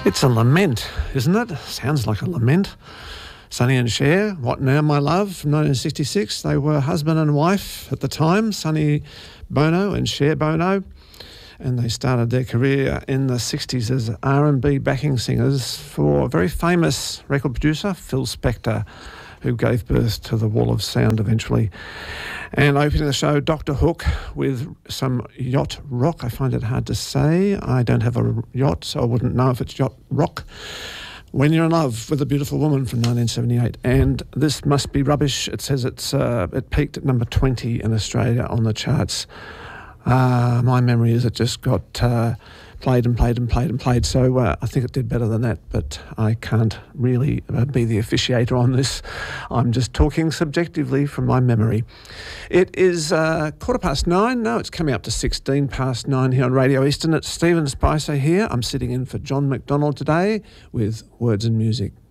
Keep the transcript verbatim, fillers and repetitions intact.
It's a lament, isn't it? Sounds like a lament. Sonny and Cher, What Now My Love, from nineteen sixty-six. They were husband and wife at the time, Sonny Bono and Cher Bono, and they started their career in the sixties as R and B backing singers for a very famous record producer, Phil Spector, who gave birth to the Wall of Sound eventually. And opening the show, Doctor Hook, with some yacht rock. I find it hard to say. I don't have a yacht, so I wouldn't know if it's yacht rock. When You're in Love with a Beautiful Woman from nineteen seventy-eight. And This Must Be Rubbish. It says it's uh, it peaked at number twenty in Australia on the charts. Uh, my memory is it just got uh, played and played and played and played, so uh, I think it did better than that, but I can't really uh, be the officiator on this. I'm just talking subjectively from my memory. It is uh, quarter past nine. No, it's coming up to sixteen past nine here on Radio Eastern. It's Stephen Spicer here. I'm sitting in for John McDonald today with Words and Music.